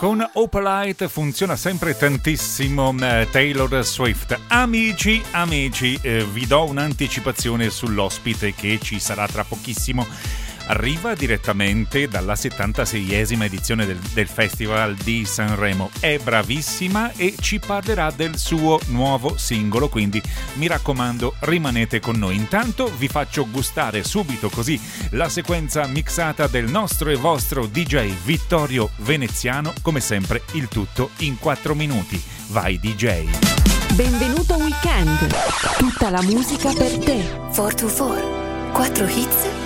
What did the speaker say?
Con Opalite funziona sempre tantissimo Taylor Swift. Amici, vi do un'anticipazione sull'ospite che ci sarà tra pochissimo. Arriva direttamente dalla 76esima edizione del Festival di Sanremo. È bravissima e ci parlerà del suo nuovo singolo, quindi mi raccomando rimanete con noi. Intanto vi faccio gustare subito così la sequenza mixata del nostro e vostro DJ Vittorio Veneziano, come sempre il tutto in 4 minuti. Vai DJ! Benvenuto Weekend, tutta la musica per te. 424, 4 hits